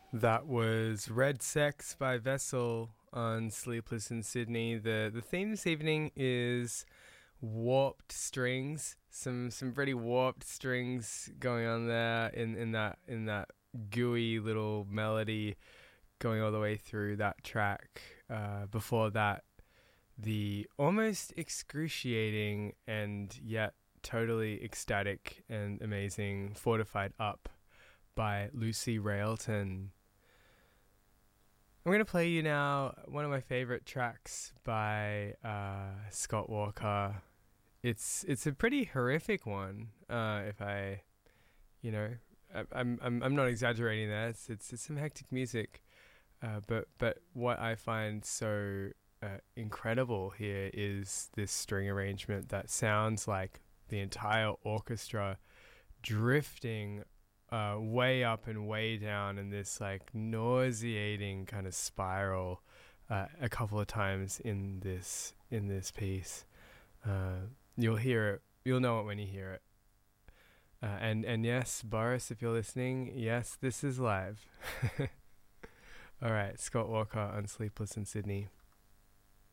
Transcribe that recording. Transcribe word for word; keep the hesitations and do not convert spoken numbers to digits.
That was Red Sex by Vessel on Sleepless in Sydney. The the theme this evening is warped strings. Some some pretty warped strings going on there in, in that in that gooey little melody going all the way through that track. Uh, before that, the almost excruciating and yet totally ecstatic and amazing Fortified Up by Lucy Railton. I'm going to play you now one of my favorite tracks by uh, Scott Walker. It's it's a pretty horrific one. Uh, if I, you know, I, I'm I'm I'm not exaggerating there. It's it's, it's some hectic music, uh, but but what I find so uh, incredible here is this string arrangement that sounds like the entire orchestra drifting uh, way up and way down in this like nauseating kind of spiral uh, a couple of times in this in this piece. Uh, you'll hear it. You'll know it when you hear it. Uh, and and yes, Boris, if you're listening, yes, this is live. All right, Scott Walker on Sleepless in Sydney.